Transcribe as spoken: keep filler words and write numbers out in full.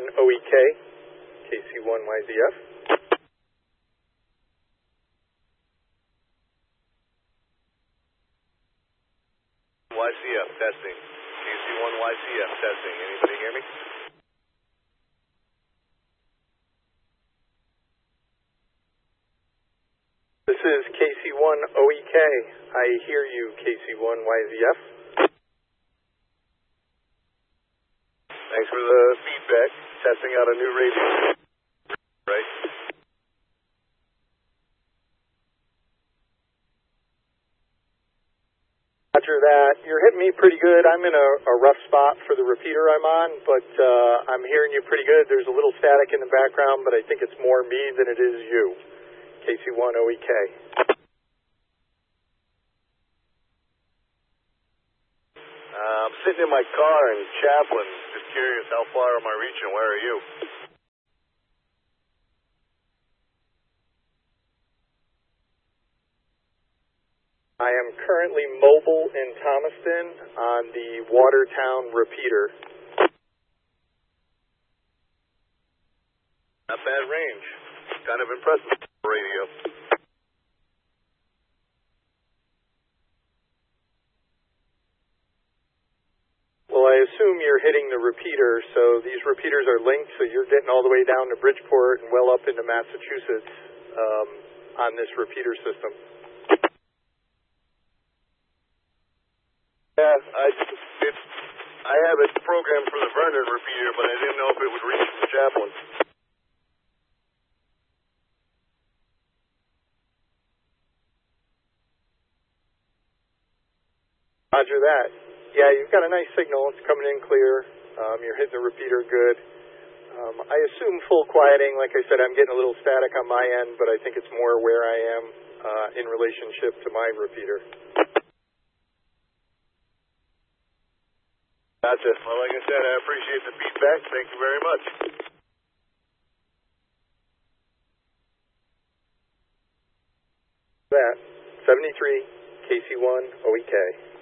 O E K, K C one Y Z F. Y C F testing. K C one Y C F testing. Anybody hear me? This is K C one O E K. I hear you, K C one Y Z F. Thanks for the feedback. Testing out a new radio. Right? Roger that. You're hitting me pretty good. I'm in a, a rough spot for the repeater I'm on, but uh, I'm hearing you pretty good. There's a little static in the background, but I think it's more me than it is you. K C one O E K. Uh, I'm sitting in my car in Chaplin. Just curious, how far am I reaching? Where are you? I am currently mobile in Thomaston on the Watertown repeater. Not bad range. Kind of impressive radio. Well, I assume you're hitting the repeater, so these repeaters are linked, so you're getting all the way down to Bridgeport and well up into Massachusetts um, on this repeater system. Yeah, I, it's, I have it programmed for the Vernon repeater, but I didn't know if it would reach the Chaplin. Roger that. Yeah, you've got a nice signal. It's coming in clear. Um, you're hitting the repeater good. Um, I assume full quieting. Like I said, I'm getting a little static on my end, but I think it's more where I am uh, in relationship to my repeater. Gotcha. Well, like I said, I appreciate the feedback. Thank you very much. That, seventy-three, K C one, O E K.